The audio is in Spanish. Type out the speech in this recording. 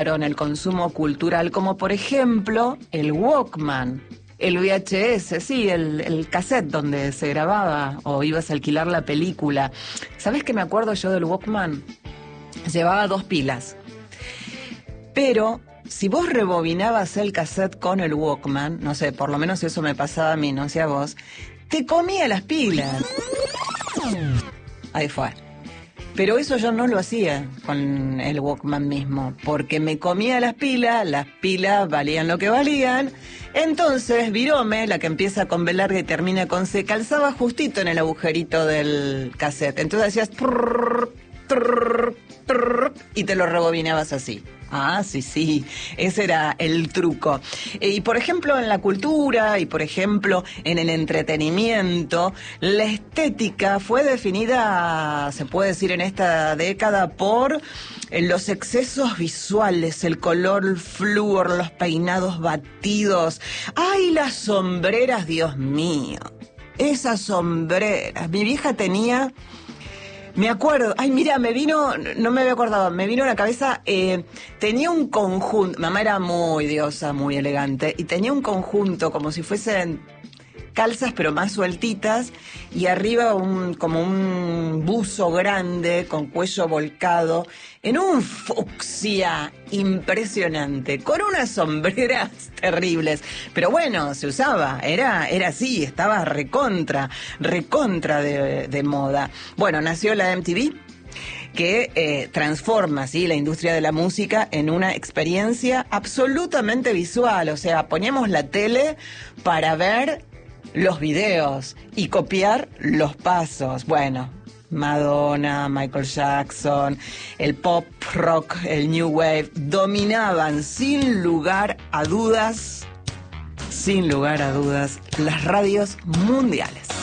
el consumo cultural, como por ejemplo el Walkman, el VHS, sí, el cassette donde se grababa o ibas a alquilar la película. ¿Sabés qué me acuerdo yo del Walkman? Llevaba 2 pilas. Pero si vos rebobinabas el cassette con el Walkman, no sé, por lo menos eso me pasaba a mí, no sé a vos, te comía las pilas. Ahí fue. Pero eso yo no lo hacía con el Walkman mismo, porque me comía las pilas valían lo que valían. Entonces Virome, la que empieza con B larga y termina con C, calzaba justito en el agujerito del cassette. Entonces hacías trrr, trrr, trrr, y te lo rebobinabas así. Ah, sí, ese era el truco. Y por ejemplo en la cultura y por ejemplo en el entretenimiento, la estética fue definida, se puede decir en esta década, por los excesos visuales, el color flúor, los peinados batidos. ¡Ay, las sombreras, Dios mío! Esas sombreras. Mi vieja tenía... Me acuerdo, ay mira, no me había acordado, me vino a la cabeza, tenía un conjunto, mamá era muy diosa, muy elegante, y tenía un conjunto como si fuesen calzas pero más sueltitas, y arriba como un buzo grande con cuello volcado, en un fucsia impresionante, con unas sombreras terribles, pero bueno, se usaba, era así, estaba recontra de moda. Bueno, nació la MTV, que transforma, ¿sí?, la industria de la música en una experiencia absolutamente visual. O sea, poníamos la tele para ver los videos y copiar los pasos. Bueno, Madonna, Michael Jackson, el pop rock, el new wave, dominaban sin lugar a dudas, las radios mundiales.